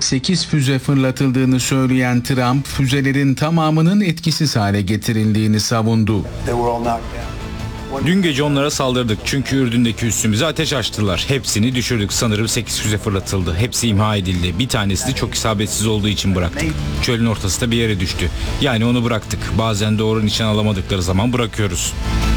8 füze fırlatıldığını söyleyen Trump, füzelerin tamamının etkisiz hale getirildiğini savundu. Dün gece onlara saldırdık çünkü Ürdün'deki üssümüze ateş açtılar. Hepsini düşürdük. Sanırım 8 füze fırlatıldı. Hepsi imha edildi. Bir tanesi de çok isabetsiz olduğu için bıraktık. Çölün ortasında bir yere düştü. Yani onu bıraktık. Bazen doğru nişan alamadıkları zaman bırakıyoruz.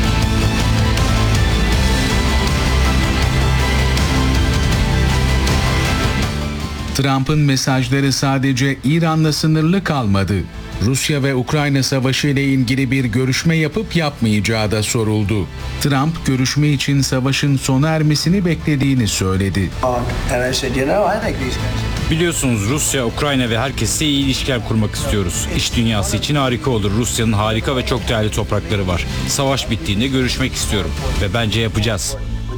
Trump'ın mesajları sadece İran'la sınırlı kalmadı. Rusya ve Ukrayna savaşı ile ilgili bir görüşme yapıp yapmayacağı da soruldu. Trump, görüşme için savaşın sona ermesini beklediğini söyledi. Biliyorsunuz Rusya, Ukrayna ve herkesle iyi ilişkiler kurmak istiyoruz. İş dünyası için harika olur. Rusya'nın harika ve çok değerli toprakları var. Savaş bittiğinde görüşmek istiyorum ve bence yapacağız.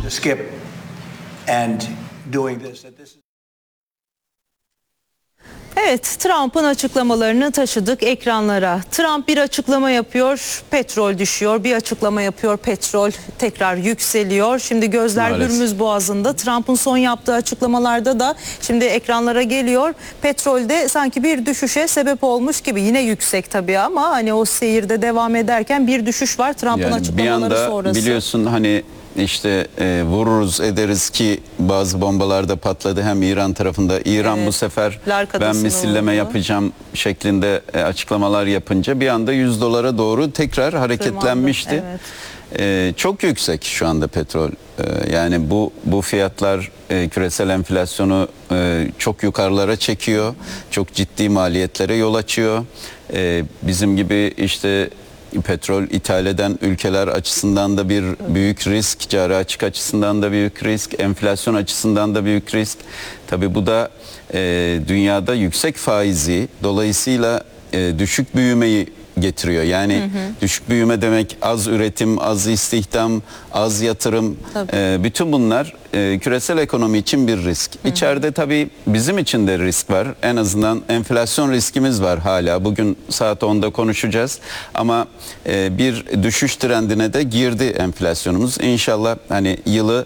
Evet, Trump'ın açıklamalarını taşıdık ekranlara. Trump bir açıklama yapıyor, petrol düşüyor. Bir açıklama yapıyor, petrol tekrar yükseliyor. Şimdi gözler Hürmüz Boğazı'nda. Trump'ın son yaptığı açıklamalarda da şimdi ekranlara geliyor. Petrolde sanki bir düşüşe sebep olmuş gibi. Yine yüksek tabii ama hani o seyirde devam ederken bir düşüş var Trump'ın açıklamaları bir anda sonrası. Biliyorsun hani işte vururuz ederiz ki bazı bombalar da patladı hem İran tarafında. İran bu sefer ben misilleme yapacağım şeklinde açıklamalar yapınca bir anda $100 doğru tekrar hareketlenmişti. Çok yüksek şu anda petrol. Yani bu fiyatlar küresel enflasyonu çok yukarılara çekiyor. Çok ciddi maliyetlere yol açıyor. Bizim gibi işte petrol ithal eden ülkeler açısından da bir büyük risk, cari açık açısından da büyük risk, enflasyon açısından da büyük risk. Tabii bu da dünyada yüksek faizi, dolayısıyla düşük büyümeyi getiriyor. Yani düşük büyüme demek az üretim, az istihdam, az yatırım. Bütün bunlar küresel ekonomi için bir risk. İçeride tabii bizim için de risk var. En azından enflasyon riskimiz var hala. Bugün saat 10'da konuşacağız. Ama bir düşüş trendine de girdi enflasyonumuz. İnşallah hani yılı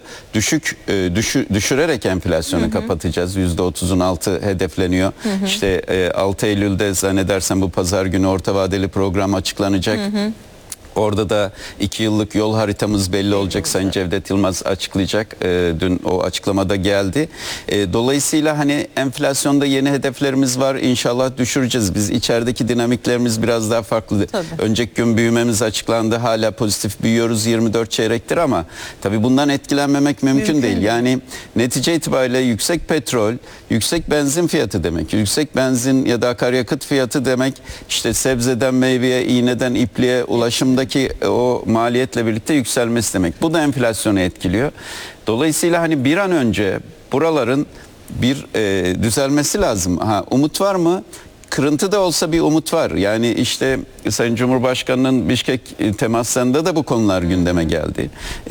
düşürerek enflasyonu kapatacağız. %30'un altı hedefleniyor. İşte 6 Eylül'de zannedersem bu pazar günü orta vadeli program açıklanacak. Orada da 2 yıllık yol haritamız belli olacak. Sayın Cevdet Yılmaz açıklayacak. Dün o açıklamada geldi. Dolayısıyla hani enflasyonda yeni hedeflerimiz var. İnşallah düşüreceğiz. Biz içerideki dinamiklerimiz biraz daha farklı. Önceki gün büyümemiz açıklandı. Hala pozitif büyüyoruz. 24 çeyrektir ama tabii bundan etkilenmemek mümkün değil. Yani netice itibariyle yüksek petrol, yüksek benzin fiyatı demek. Yüksek benzin ya da akaryakıt fiyatı demek işte sebzeden meyveye, iğneden ipliğe ulaşımda o maliyetle birlikte yükselmesi demek. Bu da enflasyonu etkiliyor. Dolayısıyla hani bir an önce buraların bir düzelmesi lazım. Umut var mı? Kırıntı da olsa bir umut var. Yani işte Sayın Cumhurbaşkanı'nın Bişkek temaslarında da bu konular gündeme geldi.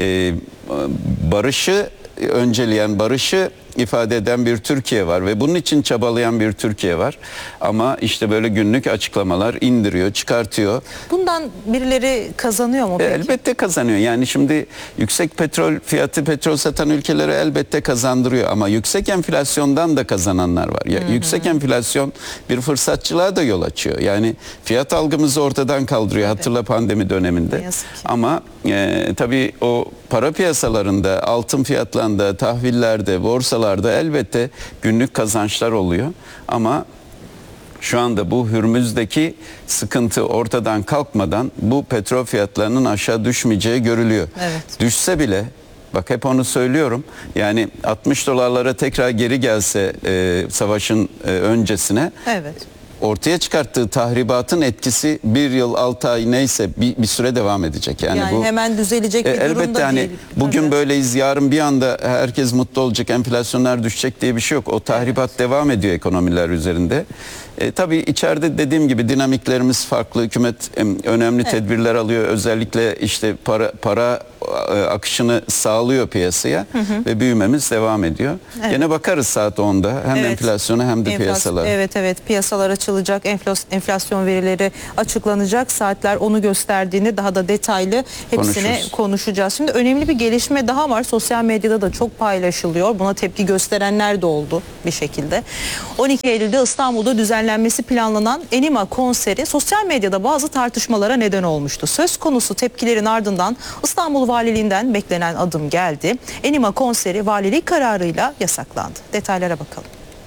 Barışı önceleyen, barışı ifade eden bir Türkiye var ve bunun için çabalayan bir Türkiye var. Ama işte böyle günlük açıklamalar indiriyor, çıkartıyor. Bundan birileri kazanıyor mu peki? Elbette kazanıyor. Yani şimdi yüksek petrol fiyatı petrol satan ülkelere elbette kazandırıyor ama yüksek enflasyondan da kazananlar var. Yüksek enflasyon bir fırsatçılığa da yol açıyor. Yani fiyat algımızı ortadan kaldırıyor. Hatırla pandemi döneminde. Ama tabii o para piyasalarında, altın fiyatlarında, tahvillerde, borsalarda elbette günlük kazançlar oluyor. Ama şu anda bu Hürmüz'deki sıkıntı ortadan kalkmadan bu petrol fiyatlarının aşağı düşmeyeceği görülüyor. Düşse bile, bak hep onu söylüyorum, yani $60'lara tekrar geri gelse savaşın öncesine... ortaya çıkarttığı tahribatın etkisi 1 yıl 6 ay neyse bir süre devam edecek. Yani bu hemen düzelecek bir durumda elbette hani değil. bugün böyleyiz, yarın bir anda herkes mutlu olacak, enflasyonlar düşecek diye bir şey yok. O tahribat devam ediyor ekonomiler üzerinde. Tabii içeride dediğim gibi dinamiklerimiz farklı. Hükümet önemli tedbirler alıyor. Özellikle işte para akışını sağlıyor piyasaya ve büyümemiz devam ediyor. Gene bakarız saat 10'da hem enflasyona hem de piyasalara. Evet piyasalar açıldı. paylaşılacak. Enflasyon verileri açıklanacak. Saatler onu gösterdiğini daha da detaylı hepsini konuşacağız. Şimdi önemli bir gelişme daha var. Sosyal medyada da çok paylaşılıyor. Buna tepki gösterenler de oldu bir şekilde. 12 Eylül'de İstanbul'da düzenlenmesi planlanan Enima konseri sosyal medyada bazı tartışmalara neden olmuştu. Söz konusu tepkilerin ardından İstanbul Valiliğinden beklenen adım geldi. Enima konseri valilik kararıyla yasaklandı. Detaylara bakalım.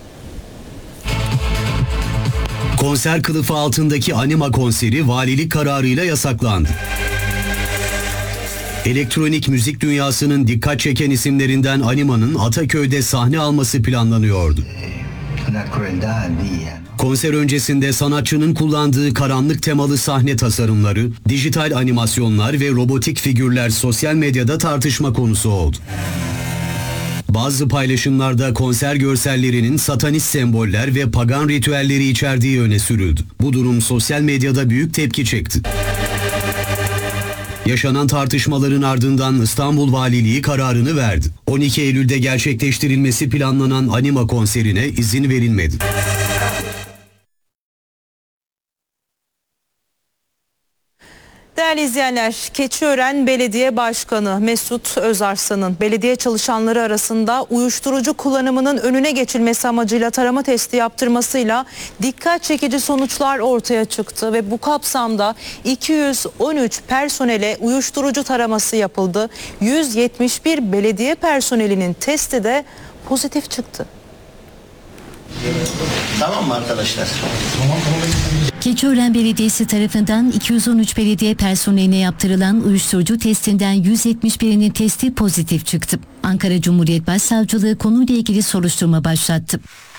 Konser kılıfı altındaki Anima konseri valilik kararıyla yasaklandı. Elektronik müzik dünyasının dikkat çeken isimlerinden Anima'nın Ataköy'de sahne alması planlanıyordu. Konser öncesinde sanatçının kullandığı karanlık temalı sahne tasarımları, dijital animasyonlar ve robotik figürler sosyal medyada tartışma konusu oldu. Bazı paylaşımlarda konser görsellerinin satanist semboller ve pagan ritüelleri içerdiği öne sürüldü. Bu durum sosyal medyada büyük tepki çekti. Yaşanan tartışmaların ardından İstanbul Valiliği kararını verdi. 12 Eylül'de gerçekleştirilmesi planlanan Anima konserine izin verilmedi. Değerli izleyenler, Keçiören Belediye Başkanı Mesut Özarslan'ın belediye çalışanları arasında uyuşturucu kullanımının önüne geçilmesi amacıyla tarama testi yaptırmasıyla dikkat çekici sonuçlar ortaya çıktı ve bu kapsamda 213 personele uyuşturucu taraması yapıldı. 171 belediye personelinin testi de pozitif çıktı. Tamam mı arkadaşlar? Keçiören Belediyesi tarafından 213 belediye personeline yaptırılan uyuşturucu testinden 171'inin testi pozitif çıktı. Ankara Cumhuriyet Başsavcılığı konuyla ilgili soruşturma başlattı.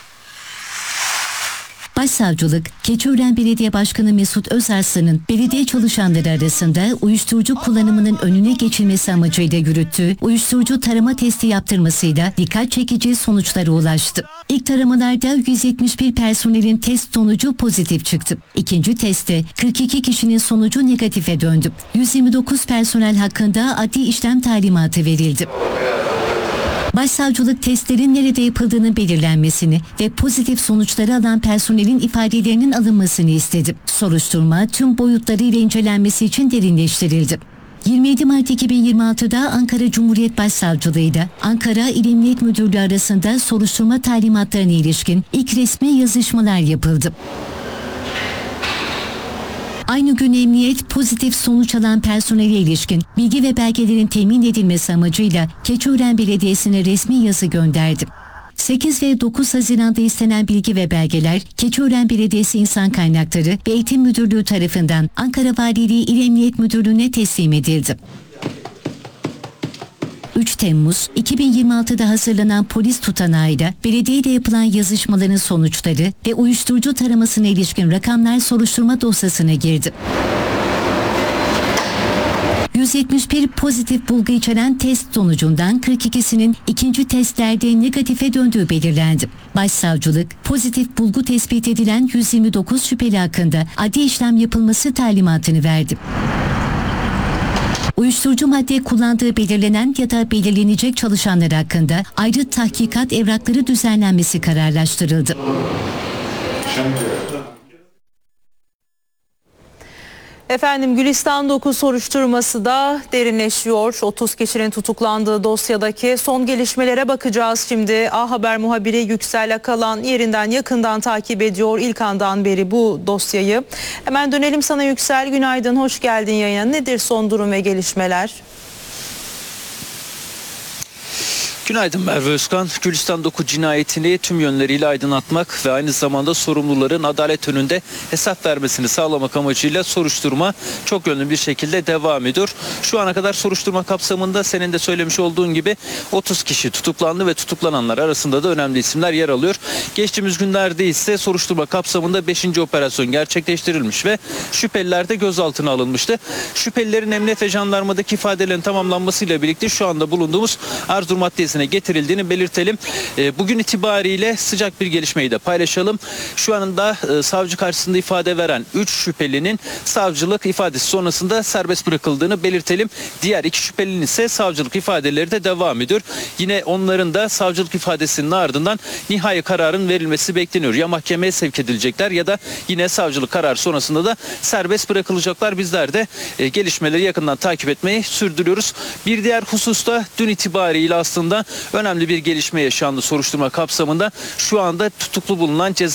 Başsavcılık, Keçiören Belediye Başkanı Mesut Özarslan'ın belediye çalışanları arasında uyuşturucu kullanımının önüne geçilmesi amacıyla yürüttüğü uyuşturucu tarama testi yaptırmasıyla dikkat çekici sonuçlara ulaştı. İlk taramalarda 171 personelin test sonucu pozitif çıktı. İkinci testte 42 kişinin sonucu negatife döndü. 129 personel hakkında adli işlem talimatı verildi. Başsavcılık testlerin nerede yapıldığının belirlenmesini ve pozitif sonuçları alan personelin ifadelerinin alınmasını istedi. Soruşturma tüm boyutlarıyla incelenmesi için derinleştirildi. 27 Mart 2026'da Ankara Cumhuriyet Başsavcılığı ile Ankara İl Emniyet Müdürlüğü arasında soruşturma talimatlarına ilişkin ilk resmi yazışmalar yapıldı. Aynı gün emniyet pozitif sonuç alan personele ilişkin bilgi ve belgelerin temin edilmesi amacıyla Keçiören Belediyesi'ne resmi yazı gönderdi. 8 ve 9 Haziran'da istenen bilgi ve belgeler Keçiören Belediyesi İnsan Kaynakları ve Eğitim Müdürlüğü tarafından Ankara Valiliği İl Emniyet Müdürlüğü'ne teslim edildi. 3 Temmuz 2026'da hazırlanan polis tutanağıyla belediyeyle yapılan yazışmaların sonuçları ve uyuşturucu taramasına ilişkin rakamlar soruşturma dosyasına girdi. 171 pozitif bulgu içeren test sonucundan 42'sinin ikinci testlerde negatife döndüğü belirlendi. Başsavcılık, pozitif bulgu tespit edilen 129 şüpheli hakkında adli işlem yapılması talimatını verdi. Uyuşturucu madde kullandığı belirlenen ya da belirlenecek çalışanlar hakkında ayrı tahkikat evrakları düzenlenmesi kararlaştırıldı. Efendim Gülistan 9 soruşturması da derinleşiyor. 30 kişinin tutuklandığı dosyadaki son gelişmelere bakacağız şimdi. A Haber muhabiri Yüksel Akalan yerinden yakından takip ediyor ilk andan beri bu dosyayı. Hemen dönelim sana Yüksel. Günaydın, hoş geldin yayına. Nedir son durum ve gelişmeler? Günaydın Merve Özkan. Gülistan 9 cinayetini tüm yönleriyle aydınlatmak ve aynı zamanda sorumluların adalet önünde hesap vermesini sağlamak amacıyla soruşturma çok yönlü bir şekilde devam ediyor. Şu ana kadar soruşturma kapsamında senin de söylemiş olduğun gibi 30 kişi tutuklandı ve tutuklananlar arasında da önemli isimler yer alıyor. Geçtiğimiz günlerde ise soruşturma kapsamında 5. operasyon gerçekleştirilmiş ve şüpheliler de gözaltına alınmıştı. Şüphelilerin emniyet ve jandarmadaki ifadelerin tamamlanmasıyla birlikte şu anda bulunduğumuz Erzurum Adliyesi ifadesine getirildiğini belirtelim. Bugün itibariyle sıcak bir gelişmeyi de paylaşalım. Şu anda savcı karşısında ifade veren 3 şüphelinin savcılık ifadesi sonrasında serbest bırakıldığını belirtelim. Diğer 2 şüphelinin ise savcılık ifadeleri de devam ediyor. Yine onların da savcılık ifadesinin ardından nihai kararın verilmesi bekleniyor. Ya mahkemeye sevk edilecekler ya da yine savcılık kararı sonrasında da serbest bırakılacaklar. Bizler de gelişmeleri yakından takip etmeyi sürdürüyoruz. Bir diğer hususta dün itibariyle aslında önemli bir gelişme yaşandı soruşturma kapsamında. Şu anda tutuklu bulunan